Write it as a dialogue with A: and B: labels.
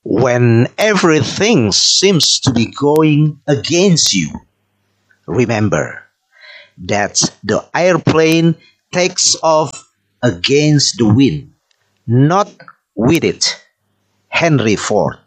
A: When everything seems to be going against you, remember that the airplane takes off against the wind, not with it. Henry Ford.